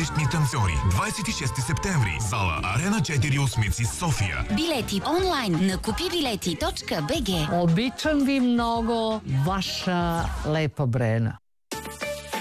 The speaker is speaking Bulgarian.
улични танцори. 26 септември. Зала Арена 4 Осмици, София. Билети онлайн на kupibileti.bg. Обичам ви много, ваша Лепа Брена.